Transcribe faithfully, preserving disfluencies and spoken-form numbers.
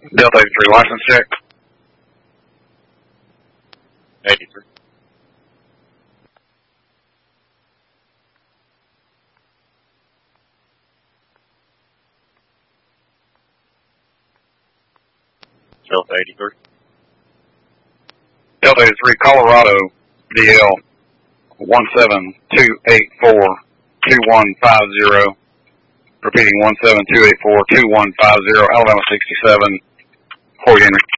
Delta eighty-three, license check. eighty-three. Delta eighty-three. Delta eighty-three, Colorado, D L one seven two eight four two one five zero. Repeating one seven two eight four two one five zero, Alabama sixty-seven, Fort Henry.